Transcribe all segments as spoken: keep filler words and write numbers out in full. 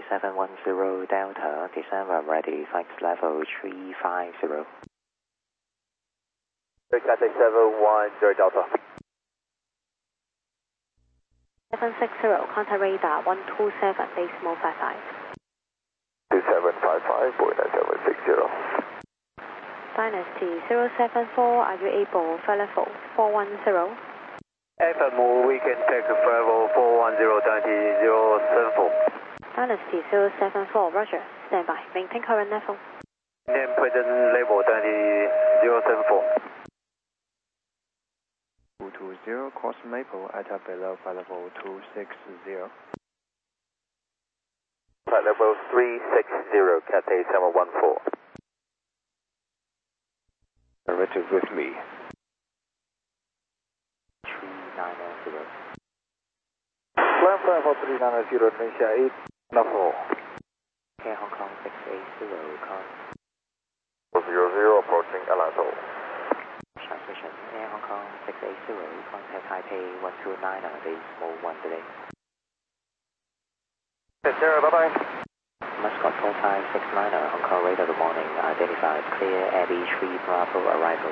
seven one zero Delta, descend when ready, flight level three five zero. Cathay seven one zero Delta. seven six zero, contact radar one two seven, decimal five five. two seven five five, Boeing nine seven six zero. Dynasty zero seven four, are you able, flight level four one zero? F M, we can take flight level four one zero, Dynasty zero seven four. Dynasty zero seven four, roger, stand by, maintain current level. Name present level, Dynasty zero seven four. two two zero, course Maple, at or below flight level two six zero. Flight level three six zero, Cathay seven one four. Directed with me. three nine zero. Climb flight level three nine zero, Indonesia eight nine four. Air Hong Kong six eight zero, con. zero zero, approaching Atlanta. Transmission, Air Hong Kong six eight zero, contact Taipei one two nine, decimal one delay. Zero, bye-bye. Mascot four five six nine, Hong Kong radar good morning, identified clear Abbey three Bravo arrival.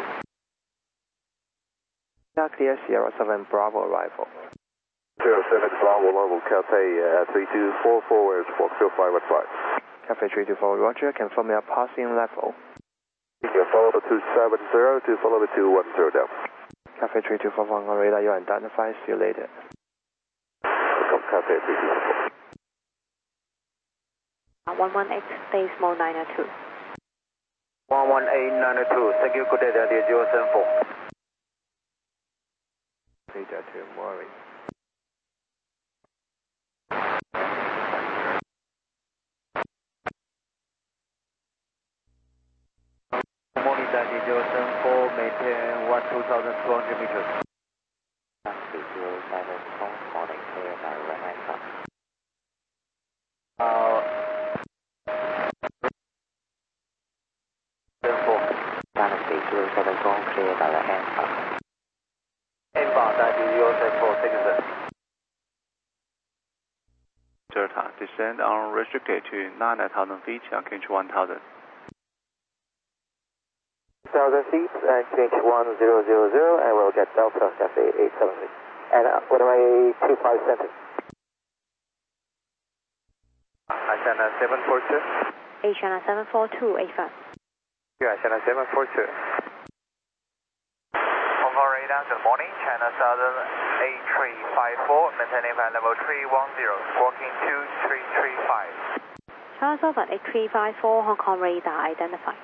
Clear Sierra seven Bravo arrival. zero seven Bravo level, Cathay uh, three two four forward, Foxtrot five one five. Cathay three two four, roger, confirm your passing level. You follow the two seven zero to follow the two one zero down. Cathay three two four on radar, you identify, see you later. Welcome, Cathay three two four. one one eight, decimal nine two. one one eight nine two, thank you, good day, Dynasty zero seven four. Radar to Maury. Morning, Dynasty zero seven four, maintain one two thousand two hundred meters. Dynasty zero seven four, morning, clear direct hand up. Uh, seven four. Dynasty zero seven four, clear direct hand up. Inbound, Dynasty zero seven four, Dickinson. Delta, descend unrestricted to nine thousand feet and K H one thousand. Thousand feet and change one zero zero zero, and we'll get Delta Cathay eight seven six. And uh, what am I two five center? China seven four two. China seven four two eight five. Yeah, China seven four two. Hong Kong radar, good morning. China Southern eight three five four, maintaining flight level three one zero, squawking two three three five. China Southern eight three five four, Hong Kong radar identified.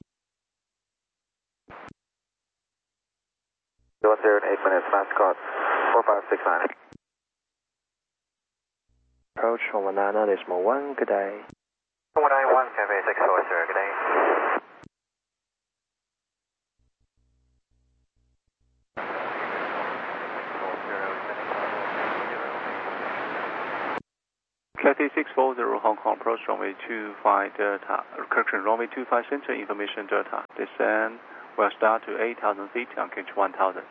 one zero in eight minutes, Mascot four five six nine. Approach one nine nine, decimal one, good day. one nine one, Cathay six four zero, good day. Cathay six four zero, Hong Kong, approach runway two five Delta, correction, runway two five center, information Delta, descend, will start to eight thousand feet and K H one thousand.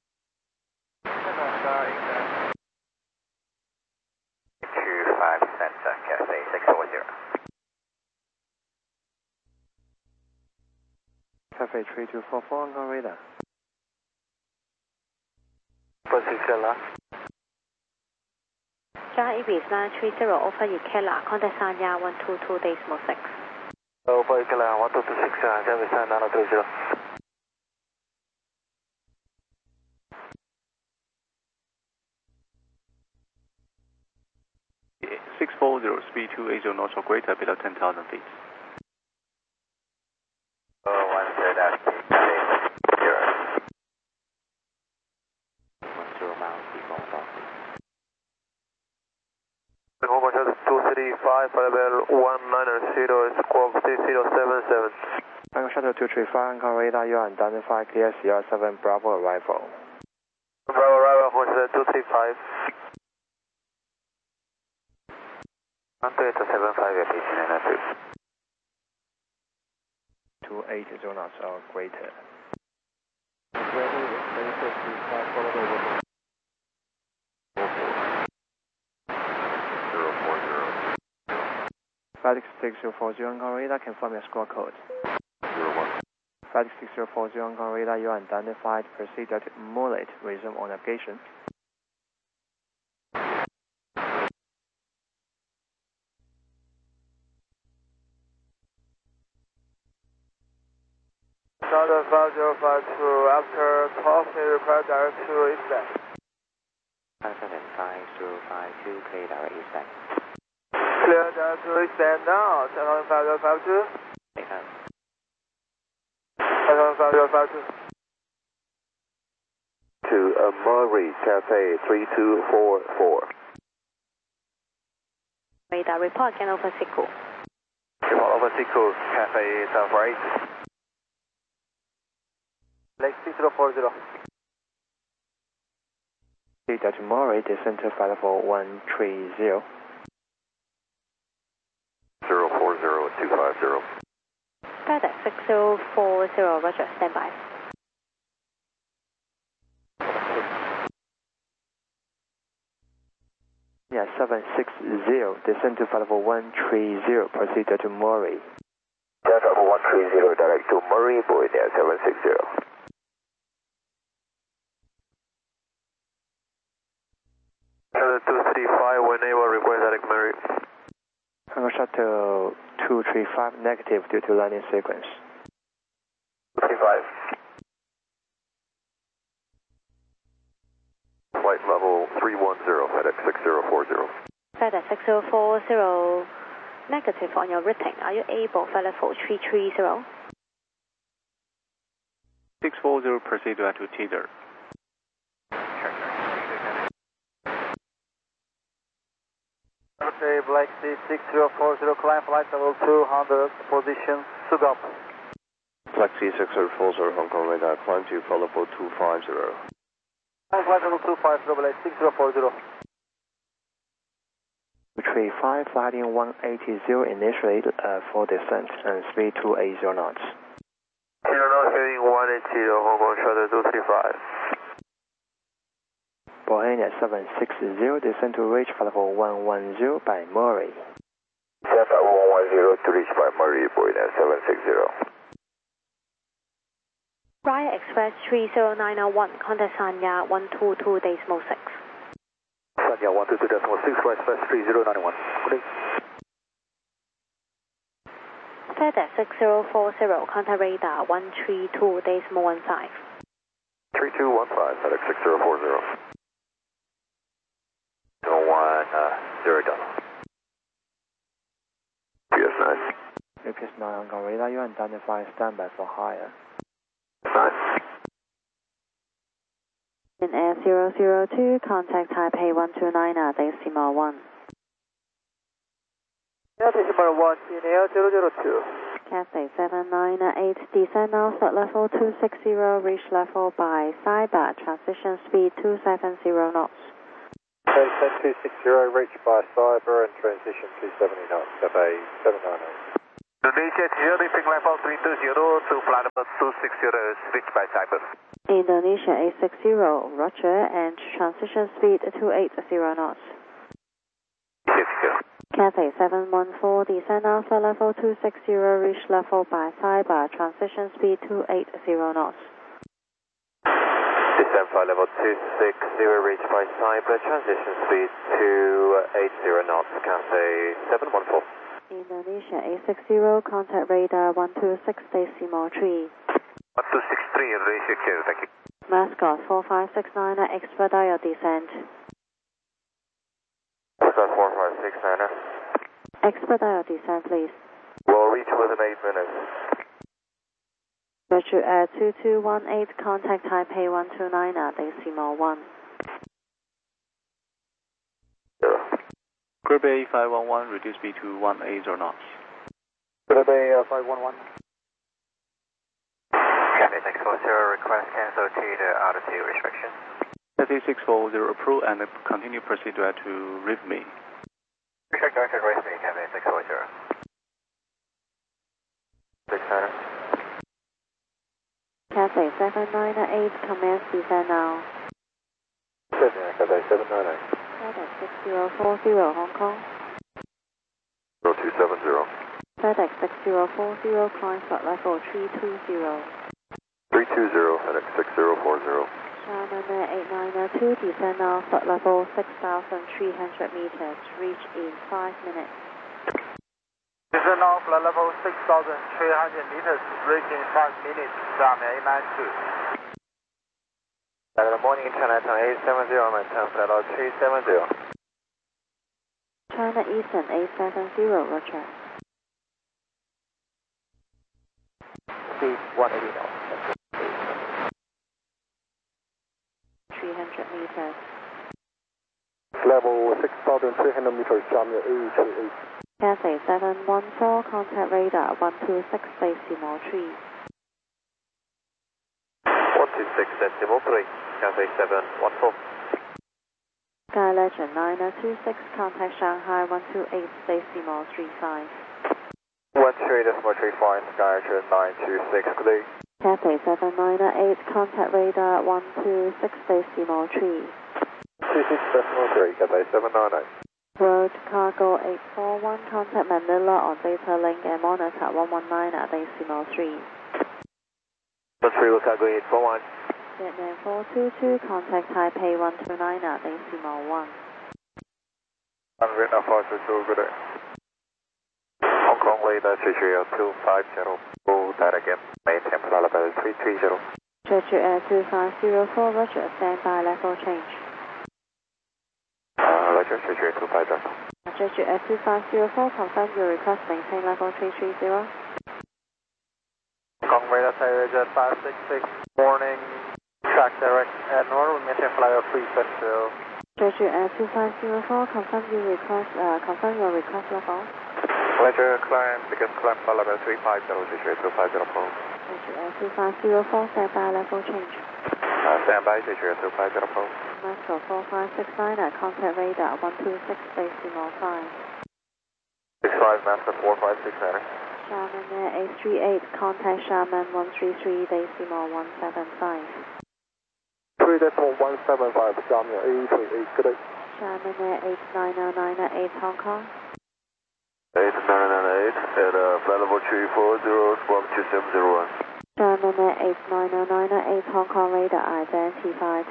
two five center, Cathay six four zero. Cathay three two four four on radar. Position left. China Ibis nine three zero, over Yukela, contact Sanya one two two, decimal six. Over Yukela one two two six, service nine three zero. six four zero, speed two eighty knots or greater, below ten thousand feet. Oh, one zero dash zero. one zero miles before Dolphin. Hong Kong two three five, level one nine zero, squawk three zero seven seven. Tango Shuttle two three five, Hong Kong radar, you identify, clear Sierra seven Bravo arrival. Bravo arrival, Hong Kong two three five. one two eight seven five, P G nine two. two eight zero knots or greater. FedEx six zero four zero on radar, confirm your score code. zero one. FedEx six zero four zero on radar, you are identified. Proceed to Mullet. Resume on navigation. Southern five zero five two, after twelve, may require direct to eastbound. five seven five zero five two, clear direct eastbound. Clear direct to eastbound now, Southern five zero five two. Confirm. Southern five zero five two. To uh, Murray, Cafe three two four four. Radar report, again over Siku. Report over Siku, Cafe seven four eight. Lake six zero four zero. Proceed to Murray, descend to five four one three zero. zero four zero two five zero. FedEx six zero four zero, roger, stand by. Yeah, seven six zero, descend to five four one three zero. Proceed to Murray. Delta one three zero, direct to Murray, Boyd Air seven six zero. two three five, when able, request direct Murray. Hangar Shuttle two three five, negative due to landing sequence. two three five. Flight level three one zero, FedEx six zero four zero. FedEx six zero four zero, negative on your routing. Are you able, FedEx four three three zero? six four zero, proceed to Teeter. Okay, Black Sea six zero four zero, climb flight level two hundred, position Sugap. Black Sea six zero four zero, Hong Kong radar, climb to follow for two five zero. Climb flight level two five zero, Black six zero four zero. two three five, flighting one eighty initially uh, for descent and speed two eighty knots. Zero knots, heading one eighty, Hong Kong shuttle two three five. Bohemia seven six zero, descend to reach five four one one zero by Murray. Delta one one zero to reach by Murray, Boyd Air seven six zero. Raya Express three zero nine zero one, contact Sanya one two two decimal six. Sanya one two two decimal six, Raya Express three zero nine one. Good day. FedEx six zero four zero, contact radar one three two decimal one five. three two one five, FedEx six zero four zero. one zero dollar. P S nine. P S nine on radar, you identify standby for higher. nine. In Air zero zero two, contact Taipei one two nine, decimal one. Yeah, decimal one, in Air zero zero two. Cathay seven nine eight, descend now, set level two six zero, reach level by Cyber, transition speed two seven zero knots. Ten two six zero, reach by Cyber and transition two seventy knots, Cathay seven nine eight. Indonesia zero, reaching level three two zero to flight level two six zero, reach by Cyber. Indonesia eight six zero, roger, and transition speed two eighty knots. six zero. Cathay seven one four, descend now, set level two six zero, reach level by Cyber, transition speed two eighty knots. Descend flight level two six zero, reach by Cyber, transition speed two eighty knots, Cathay seven one four. Indonesia eight six zero, contact radar one two six decimal three. one two six three, reach six zero, thank you. Mascot four five six nine, expedite your descent. Mascot four five six nine. Expedite your descent, please. We'll reach within eight minutes. Roger, Air two two one eight, contact Taipei one two nine, decimal one. Zero. Group A five one one, reduce speed to one eighty knots. Group A five one one. Cathay six four zero, request cancel to the altitude restriction. Cathay six four zero, approve and continue procedure to reef me. Restrict directed raise me, Cathay six four zero. six nine. Cathay seven nine eight, commence descent now. Cathay seven nine eight. FedEx six zero four zero, Hong Kong. zero two seven zero. FedEx six zero four zero, climb flight level three two zero. three two zero, FedEx six zero four zero. Sharman Air eight nine two, descend now, flight level six thousand three hundred meters, reach in five minutes. Descend now, flight level six thousand three hundred meters, reach in five minutes, Sharman eight nine two. Good morning, China eight seven zero, maintain flight level three seven zero. China Eastern eight seven zero, roger. Speed one eighty knots. three hundred meters. Level six thousand three hundred meters, Sharman eight three eight. Cathay seven one four, contact radar one two six decimal three. one two six decimal three, Cathay seven one four. Sky Legend nine two six, contact Shanghai one two eight decimal three five. one three decimal three five, Sky Legend nine two six, good day. Cathay seven nine eight, contact radar one two six decimal three. two six decimal three, Cathay seven nine eight. Road Cargo eight four one, contact Manila on data link and monitor one one nine decimal three. one three Cargo eight four one. Vietnam four two two, contact Taipei one two nine decimal one. Vietnam four two two, good day. Hong Kong radar three three zero two five zero, full that again, maintain flight level three three zero. Jeju Air two five zero four, roger, standby level change. Uh, roger, three three zero two five zero. Jeju Air two five zero four, confirm your request, maintain level three three zero. Hong Kong radar Thai five six six, morning, track direct at north, maintain flight level three seven zero. Jeju Air two five zero four, confirm your request, uh, confirm your request level. Roger, climb, because climb flight level three five zero, three three zero two five zero. Jeju Air two five zero four, standby level change. Uh, standby, three three zero two five zero. Moscow four five six nine, contact radar one two six decimal five. six five, master four five six nine. Sharman Air eight three eight, contact Sharman one three three decimal one seven five. three decimal one seven five, Sharman eight three eight, good day. Sharman Air eight nine nine eight, Hong Kong. eight nine nine eight, at uh, flight level three four zero, squawk two seven zero one. Sharman Air eight nine nine eight, Hong Kong radar identified.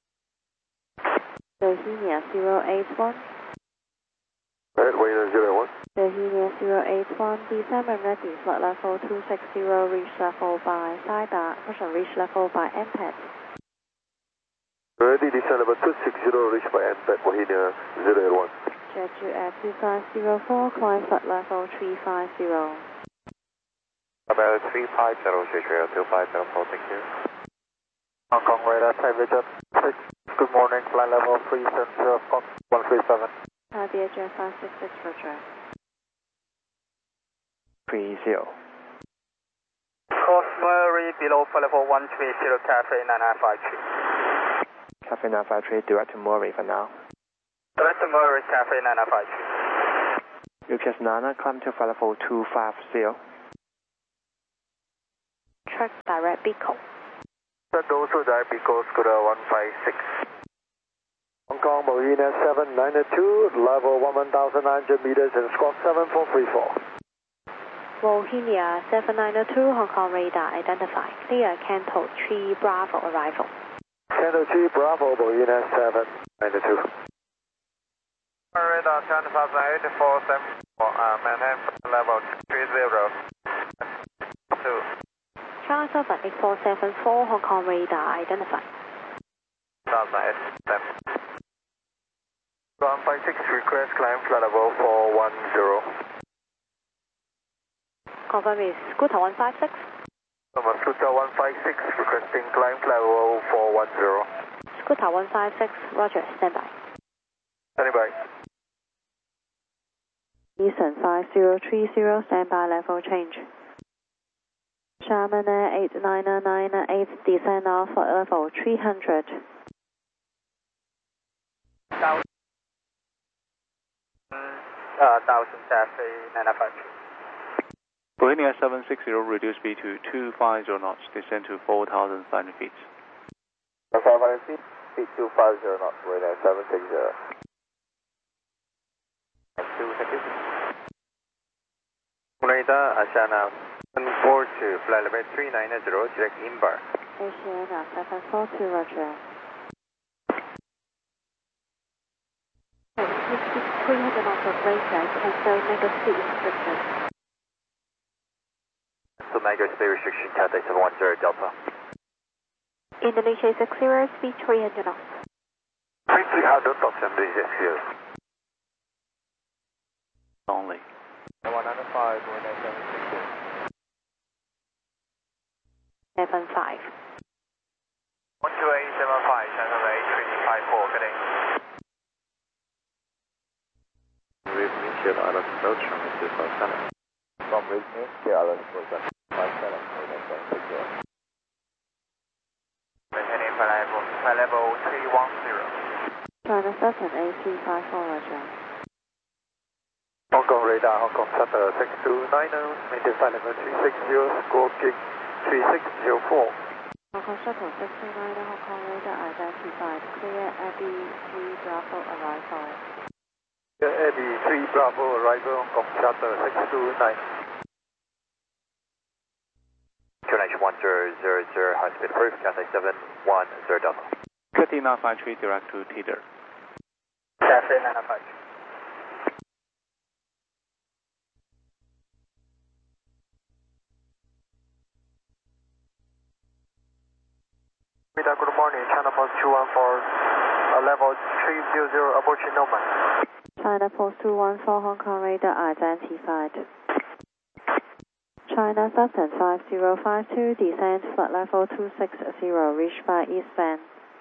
Bohemia zero eight one. Right, wait, zero one. Bohemia zero eight one, descend and ready, flight level two six zero, reach level by Saiba, caution, reach level by M P E T. Ready, descend level two six zero, reach by M P E T, Bohemia zero eight one. Jeju Air two five zero four, climb flight level three five zero. About three five zero, three three zero two five zero four, thank you. Hong Kong radar Thai Vision six, good morning, flight level three seven zero, Fox one three seven. Taipei Jet five six six, roger. three zero. Cosmary below flight level one three zero, Cathay nine nine five three. Cathay nine five three, direct to Murray for now. Direct to Murray, Cathay nine nine five three. U P S Nana, climb to flight level two five zero. Track direct Beacon. Track also direct Beacon, Scooter one five six. Hong Kong, Bohemia seven nine two, level one thousand nine hundred meters and squawk seven four three four. Bohemia seven nine two, Hong Kong radar identified. Clear Canto three Bravo arrival. Canto three Bravo, Bohemia seven nine two. Radar ten thousand eight four seven four, uh, maintain level three zero. two. Charles Alpha eight four seven four, Hong Kong radar identified. one thousand eight seven. one five six, request climb flight level four one zero. Confirm is Scooter one five six. Number Scooter one five six, requesting climb flight level four one zero. Scooter one five six, roger, standby. Standing by. Eastern five zero three zero, standby level change. Sharman Air eight nine nine eight, descend now for level three hundred. Thousand, uh, thousand Cathay nine nine five three. Bohemia seven six zero, reduce speed to two five zero knots, descend to four thousand five hundred feet. five hundred feet, speed two five zero knots, radar seven six zero. Thank you, thank you. Asiana seven four two, flight level three nine zero, direct inbound. Asiana seven four two, roger. three hundred knots of radar, cancel mega speed restriction. So mega speed restriction, Cathay seven one zero Delta. Indonesia six zero, speed three hundred knots. three hundred knots, Indonesia six zero. Only. one nine five, one nine seven six zero. seven five. one two eight seven five, channel eight three five four, good day. With Michelle Island approach from two five seven. From with Michelle Island approach from five seven, one nine seven six zero. Maintaining flight level, flight level three one zero. China seven eight three five four, roger. Hong Kong radar, Hong Kong Shuttle six two nine zero, maintain flight level three six zero, squawking three six zero four. Hong Kong Shuttle six two nine zero, Hong Kong radar identified, clear Abbey three Bravo arrival. Abbey three Bravo arrival, Hong Kong Shuttle six two nine. two nine one zero zero zero, high speed approved, Cathay seven one zero Delta. Cathay nine five three, direct to Teeter. Cathay nine five. Good morning, China Post two one four, uh, level three zero zero, approaching Norman. China Post two one four, Hong Kong radar identified. China Southern five zero five two, descent flight level two six zero, reach by eastbound.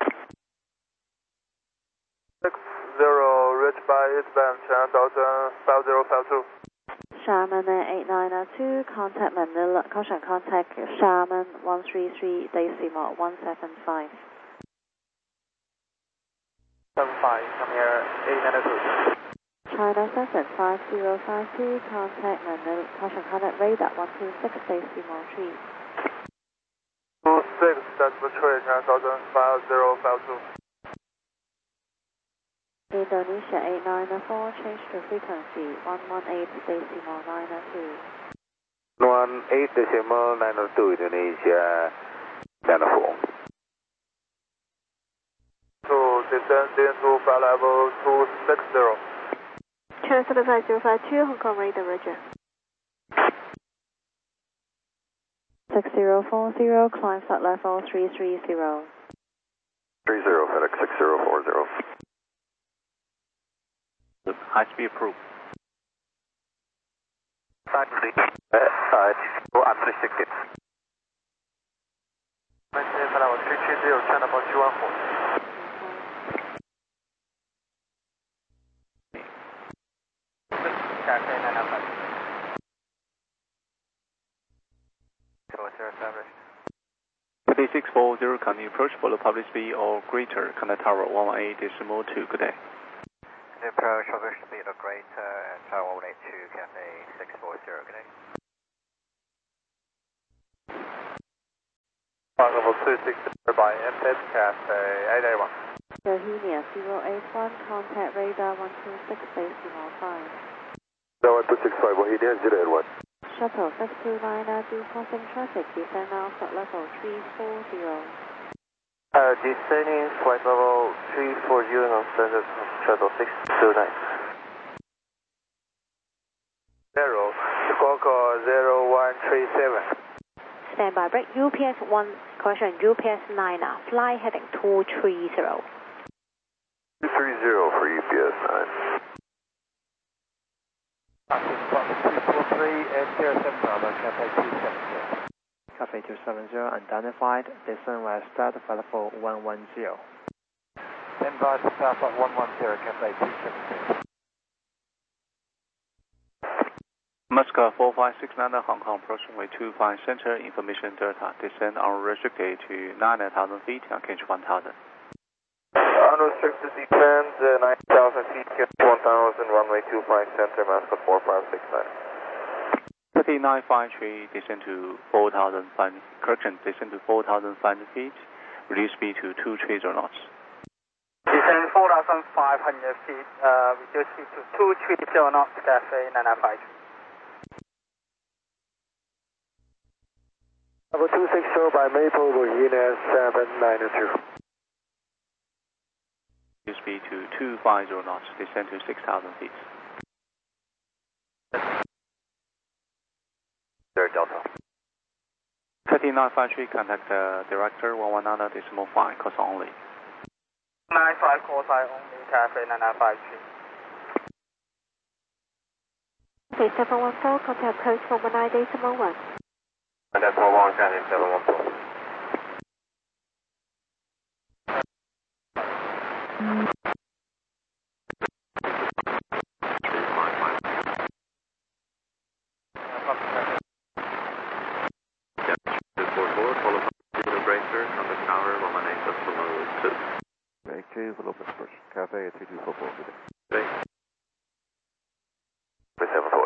six zero, reach by eastbound, China Southern five zero five two. Xiamen eight nine two, contact Manila, caution contact Xiamen one three three decimal one seven five. seven five, come here, eight nine two. China Southern five zero five two, contact Manila, caution contact radar one two six decimal three. two six, that's between China Southern five zero five two. Indonesia eight nine four, change to frequency one one eight decimal nine two. one eight decimal nine two, Indonesia nine four. So descend into flight level two six zero. China Southern five zero five two, Hong Kong radar, roger. six zero four zero, climb flight level three three zero. three zero, FedEx six zero four zero. High speed approved. Side please. Uh, side. Oh, unrestricted. Maintain flight level three three zero, China Post two one four. Cathay nine five. Established. Cathay six four zero, continue approach, follow public speed or greater, contact tower one one eight decimal two, good day. Approach over speed or greater and tower one eight two, Cathay six four zero, good day. Level two six zero by M P E D, Cathay eight eight one. Bohemia zero eight one, contact radar one two six decimal five. one two six five, Bohemia zero eight one. Shuttle six two nine, do crossing traffic, descend now flight level three four zero. Uh, descending flight level three four zero on standard shuttle six two nine. Zero, squawk zero one three seven. Standby break, U P S one, correction, U P S nine, fly heading two three zero. two three zero for U P S nine. two four three and zero seven Bravo, Cathay two seven zero. Cathay two seven zero, unidentified, descend west start flight level one one zero. Stand by for Southwest one one zero, Cathay two seven zero. Muscat four five six nine, Hong Kong approach runway two five center, information Delta, descend unrestricted to nine thousand feet, and catch one thousand. Unrestricted descend, uh, nine thousand feet, catch one thousand, runway two five center, Muscat four five six nine. Cathay nine five three, descend to four thousand five hundred, correction, descend to four thousand five hundred feet, reduce speed to two three zero knots. Descend four thousand five hundred feet, uh, reduce speed to two three zero knots, Cathay nine five. Level two six zero by Maple, Bohina seven nine two. Speed to two five zero knots, descend to six thousand feet. Delta. Cathay nine five three, contact the director one one nine decimal five, cause only. nine five call sign only, Cathay nine nine five three. Okay, seven one four, contact post one one nine decimal one. Contact one one Cathay seven one four. Two for Lopez First, Cathay two two four four. Okay. seven four.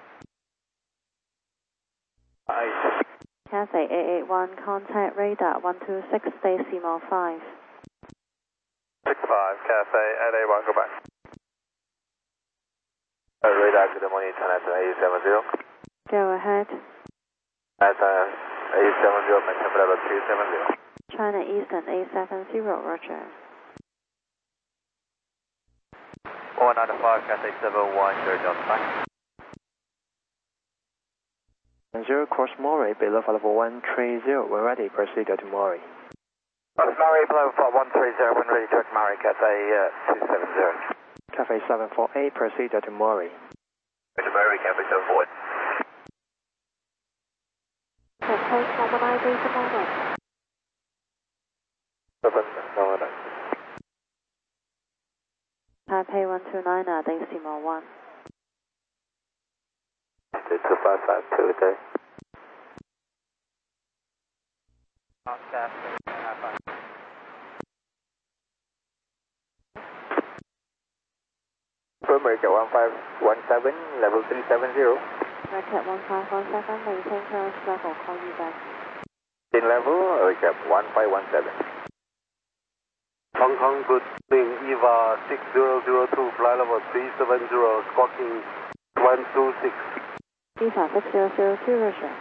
Cathay eight eight one, contact radar one two six decimal five. six five, Cathay eight eight one, go back. Uh, radar, good morning, China eight seven zero. Go ahead. China eight seven zero, maintain level two seven zero. China Eastern eight seven zero, roger. one nine five, Cathay seven one, zero Delta five. Zero cross Maury, below level one three zero, when ready, proceed to Maury. Maury, below one three zero, when ready, direct Maury, Cathay uh, two seven zero. Cathay seven four eight, proceed to Maury. Maury, Maury, Cathay seven four eight. Post one one nine decimal one. seven nine nine. Taipei one two nine, decimal one. two five five two a day. America one five one seven, level three seven zero. Record one five one seven, maintain current level, call you back. In level, America one five one seven. Hong Kong, good morning, Eva six zero zero two, fly level three seven zero, squawking one two six. Eva six zero zero two, roger.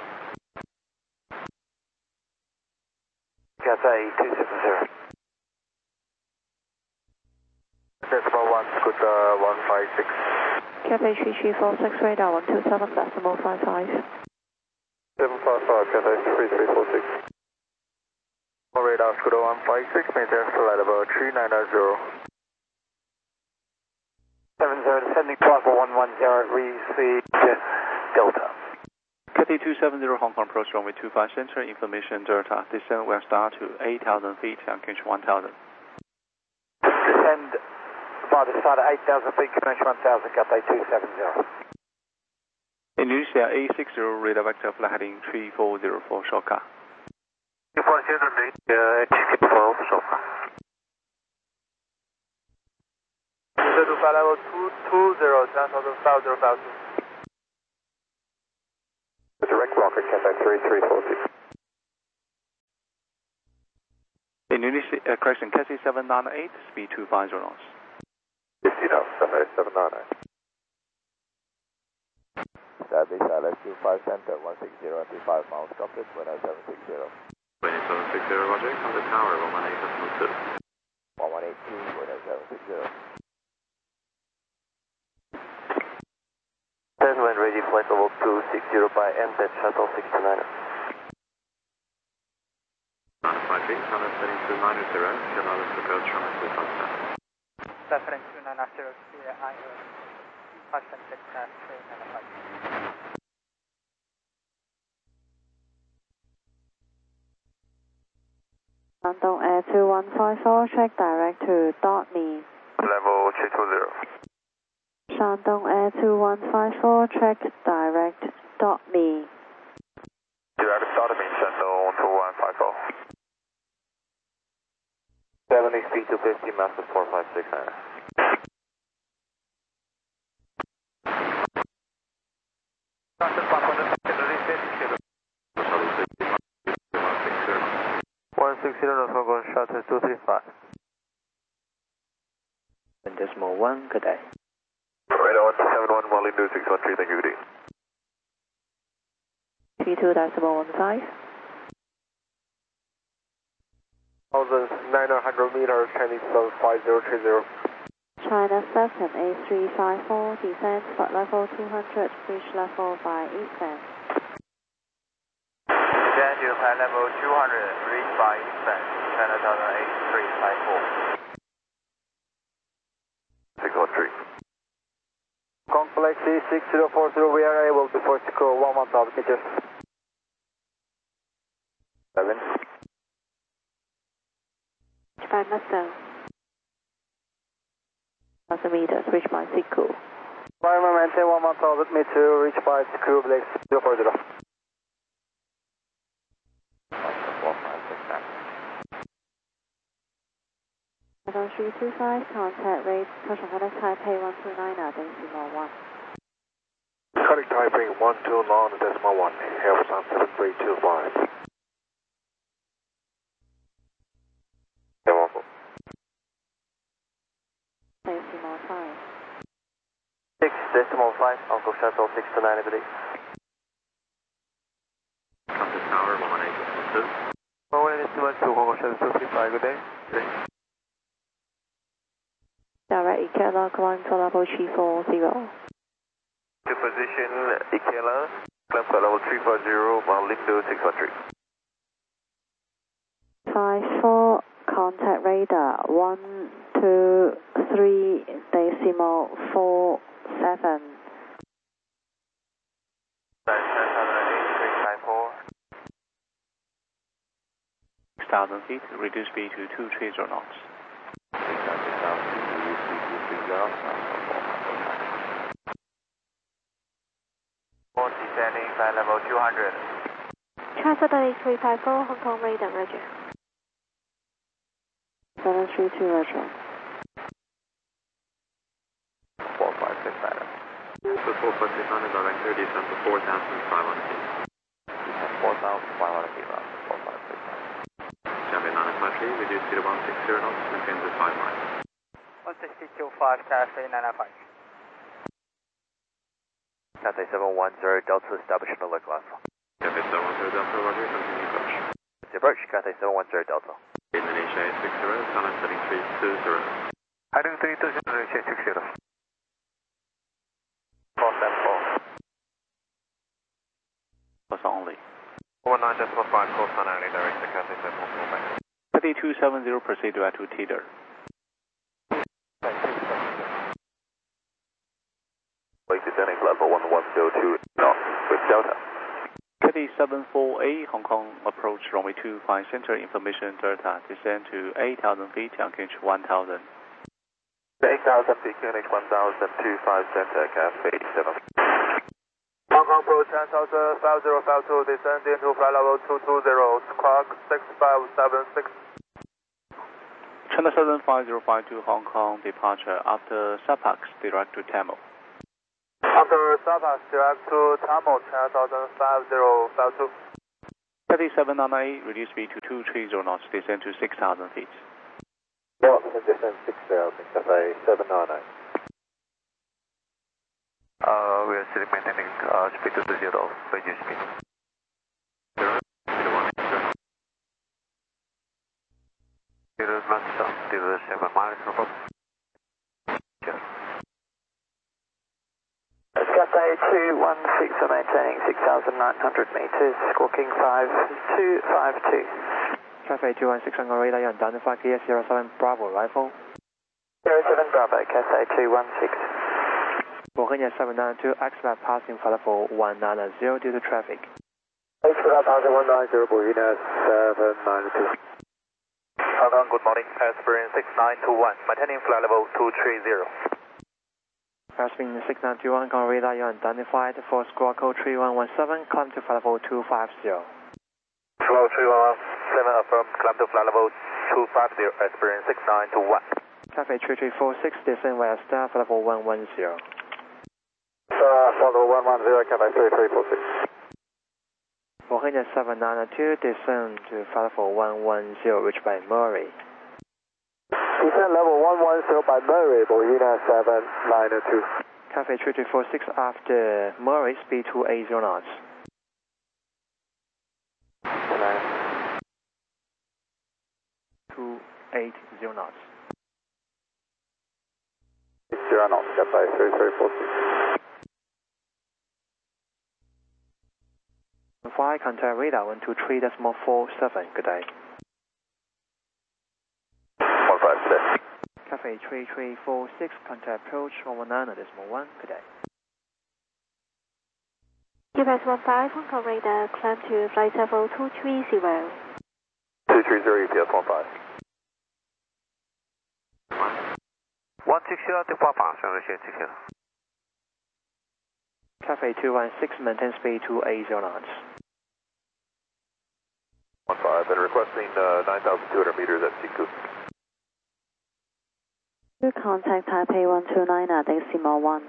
Cathay two seven zero. Decimal one, Scooter one five six. Cathay three three four six, radar one two seven, decimal five five. seven five five, Cathay three three four six. Radar, Scooter one five six, maintain flight level three nine zero. seven zero, descending to Alpha one one zero, receive Delta. Cathay two seven zero, Hong Kong approach runway two five center, information Delta, descend west star to eight thousand feet, Cambridge one thousand. Descend by the side at eight thousand feet, Cambridge one thousand, Cathay two seven zero. Indonesia A six zero, radar vector flight heading three four zero four, shortcut. three four zero, uh, H four, shortcut. To flight level two two zero, transfer to five zero five two. Direct rocket, Cathay three three four six. Indonesia, uh, correction, Cathay seven nine eight, speed two five zero knots. fifty knots, seven nine nine. Establish I L S two five center, one six zero, and five miles, compass, one oh seven six zero. one oh seven six zero, roger, contact tower, one one eight decimal two. one one eight two, one oh seven six zero. ten when ready, flight level two six zero by M Z shuttle sixty-nine. nine five three, Channel setting two nine zero, Channel approach runway two five seven. Reference two nine zero, clear I O. five center, Cathay nine five. Shandong Air two one five four, check direct to dot me. Level three two zero. Shandong Air two one five four, check direct dot me. Direct dot me, Shandong two one five four. seventy speed to fifty, massive four five six nine. one six zero, Hong Kong shuttle two three five. And decimal one, good day. Radar one seven one, Molly New six one three, thank you, good day. three two decimal one five. nine hundred meters, Chinese seven five zero three zero. China seven eight three five four, descend flight level two hundred, reach level by eastbound. Descend to flight level two hundred, reach by eastbound, China seven eight three five four. six oh three. Hong Kong Galaxy six zero four zero, we are able to force crew one one thousand meters. seven. By Mustang. one thousand meters, reach by Siku. Environment maintain one one thousand meters, reach by Siku, Blaze zero four zero. Level three two five, contact rate, China Taipei one two nine, decimal one. Contact Taipei one two nine, decimal one, Air seven three two five. Decimal five. six decimal five, Uncle Shuttle six to nine, I believe. Contact Tower one eight two. one eight two, Uncle Shuttle two three five, good day. Direct Ikela, climb to level three four zero. To position Ikela, climb to level three four zero, while Lindo six one three. five four, contact radar, one two three decimal four seven. six thousand feet, reduce speed to two three zero knots. Four descending flight level two hundred. Transfer eight three five four, Hong Kong radar, roger. seven three two, roger. four five six nine. So four five six nine, direct thirty, descend to four thousand five hundred feet. four thousand five hundred feet, round four five six nine. Chevy nine slightly, reduce speed to one six zero knots, maintain the five miles. one sixty-two point five, Cathay nine five. Cathay seven one zero, Delta establish no local alpha. Cathay seven one zero Delta, roger, continue approach. Approach, Cathay seven one zero Delta. Indonesia eight six zero, China heading three two zero. Heading three two zero, Indonesia six zero. four seven four. Plus only. one nine decimal five, call San only, direct to Cathay seven one zero back. Cathay two seven zero, proceed to to Teeter. Lake descending level one one zero two knots with Delta. Cathay seven four eight, Hong Kong approach runway two five center, information Delta, descend to eight thousand feet, K H one thousand. eight thousand feet, K H one thousand, two five center, Cathay seven. Hong Kong approach ten thousand five zero five two, descend into flight level two two zero, squawk six five seven six. China seven five zero five two, Hong Kong departure after Sapax, direct to Tamil. After Sapax, direct to Tamil, ten thousand five zero five two. Cathay seven nine eight, reduce speed to two three zero knots, descend to six thousand feet. Well, descend six thousand, Cathay seven nine eight. Uh, we are still maintaining uh, speed to zero, reduce speed. Zero, zero one eight zero. Zero Manchester, zero seven miles, no problem. Yes. Cathay two one six, are maintaining six thousand nine hundred meters, squawking five two five two. Cathay two one six on radar, you're identify Kia zero seven Bravo, rifle. zero seven Bravo, Cathay two one six. Bologna seven nine two, X-Lab passing for level one nine zero due to traffic. X-Lab passing one nine zero, Bologna seven nine two. Hong Kong, good morning, Aspirin six nine two one, maintaining flight level two three zero. Aspirin six nine two one, on radar, you're identified for squawk code three one one seven, climb to flight level two five zero. Flow three one one seven, affirm, climb to flight level two five zero, Aspirin six nine two one. Cathay three three four six, descend via star for level one one zero. Uh, follow one one zero, Cathay three three four six. Bologna seven nine two, descend to flight level one one zero, reached by Murray. Descend level one one zero by Murray, Bologna seven nine two. Cathay three three four six after Murray, speed two eight zero knots. eight zero knots. zero knots, Cathay three three four six. Fly, contact radar one two three decimal four seven, good day. one five, good day. Cafe three three four six, contact approach one one nine decimal one, good day. U S one five, Hong Kong radar, climb to flight level two three zero. two three zero, U P S one five. one six zero, 对八八，上热线进行。 Cafe two one six, maintain speed two eight zero knots. one five, and requesting uh, nine thousand two hundred meters at C Q. You contact Taipei one two nine at decimal one.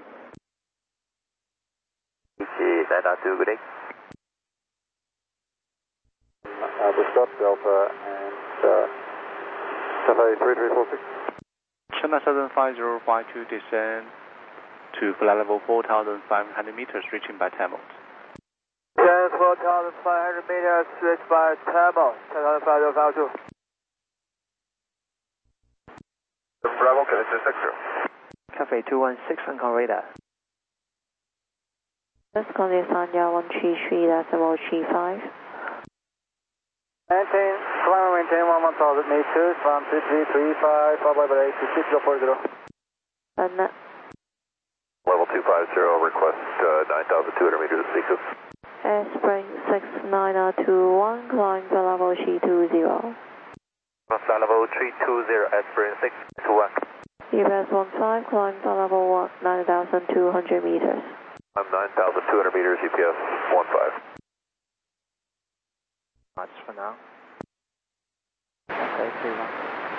nine thousand two, good day. Uh, we stop Delta and uh, Cathay three three four six. China seven five zero five two, descend to flight level four thousand five hundred meters, reaching by Tamil. Descend four thousand five hundred meters, reach by Tamil, ten thousand five hundred five two. Bravo, can I say six zero? Cafe two one six, Hong Kong radar. Let's go this on your one three three decimal three five. Maintain, climb maintain one one thousand meters, one two three three five, followed by eight six zero four zero. And uh, Level two five zero, request uh, nine thousand two hundred meters at C Q. Air Spring six nine two one, climb to level three two zero. Flight level three two zero, Aspirin six two one. U S one five, climb to level one, nine thousand two hundred meters. I'm nine thousand two hundred meters, U P S one five. Knots for now. Cafe three one.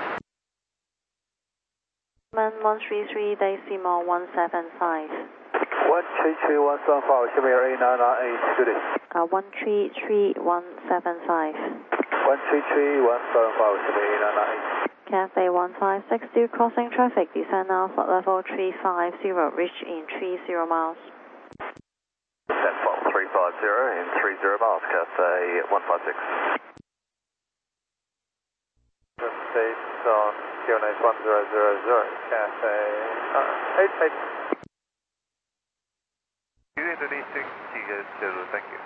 Man one three three decimal one seven five. one three three one seven five, Shimmer eight nine nine eight, good day. Uh, one three three one seven five. one three three one seven five, Shimmer eight nine nine eight. Cathay one five six two, crossing traffic, descend now flight level three five zero, reach in three zero miles. Descent fault three five zero in three zero miles, Cathay one five six. States on Q N H one zero zero zero, Cathay uh, eight eight. Indonesia, zero, thank you.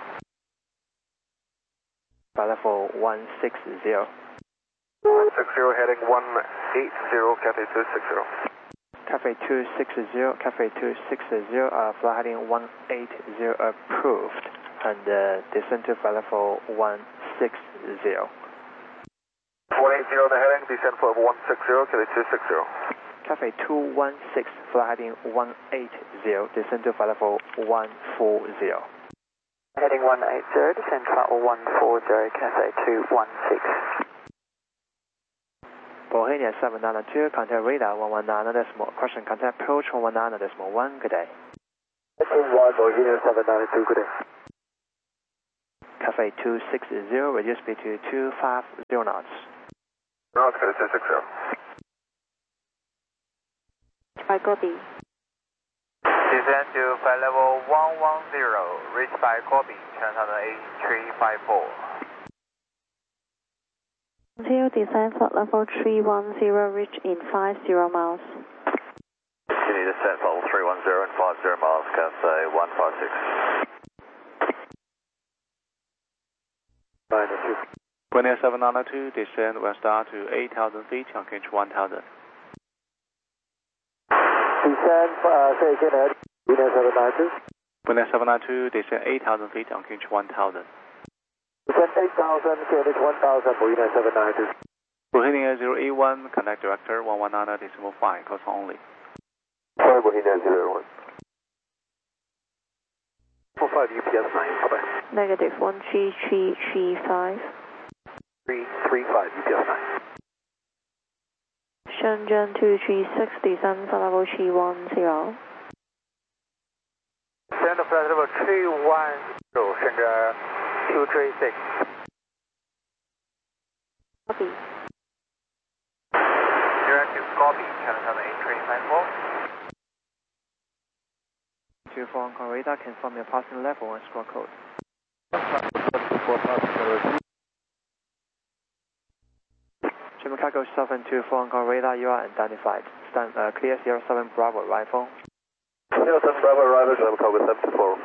Flight level one six zero. one six zero, heading one eight zero, Cathay two six zero. Cafe two six zero, Cafe two six zero, uh, flight heading one eight zero approved, and uh, descend to flight level one six zero. one eight zero, the heading, descend for one six zero, Cathay two six zero. Cafe two one six, flight heading one eight zero, descend to flight level one four zero. Heading one eight zero, descend flight level one four zero, Cathay two one six. Bohemia seven nine two, contact radar one one nine decimal, question contact approach one one nine decimal one, good day. one, Bohemia seven nine two, good day. Cafe two six zero, reduce speed to two five zero knots. No, it's Cathay two six zero. I copy. Descend to flight level one one zero, reach by Kobe, China eight three five four. Zero, descend flight level three one zero, reach in five zero miles. Continue descent level three one zero and five zero miles, Cathay one five six. Bohemia seven nine two, descend west star to eight thousand feet, on K H one thousand. Descend, uh, say again, Ed. Bohemia seven nine two. Bohemia seven nine two, descend eight thousand feet, on K H one thousand. Descend eight thousand, K H one thousand, Bohemia seven nine two. Bohemia zero eight one, connect director one one nine decimal five, close only. Sorry, Bohemia zero one. four five U P S nine, bye-bye. Negative one three three three five. three three five U P S nine. Shenzhen two three six, descend flight level three one zero. Descend to flight level three one zero, Shenzhen two three six. Copy. Direct to Copy, China eight three five four. two four Hong Kong radar, confirm your passing level and squawk code. German Cargo seven two four on call radar, you are identified. Stand uh, clear zero seven Bravo, arrival. zero seven Bravo, arrival, German Cargo seven two four.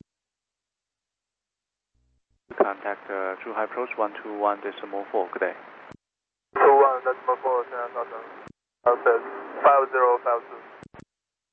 Contact uh, Zhuhai approach one two one decimal four, good day. two one decimal four, ten thousand. I'll say five zero five two.